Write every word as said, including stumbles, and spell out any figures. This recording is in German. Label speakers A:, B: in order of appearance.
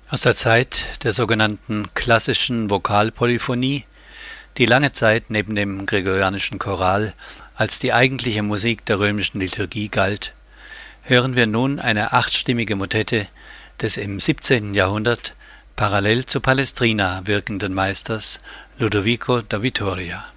A: Aus der Zeit der sogenannten klassischen Vokalpolyphonie, die lange Zeit neben dem gregorianischen Choral als die eigentliche Musik der römischen Liturgie galt, hören wir nun eine achtstimmige Motette des im siebzehnten Jahrhundert parallel zu Palestrina wirkenden Meisters Ludovico da Vittoria.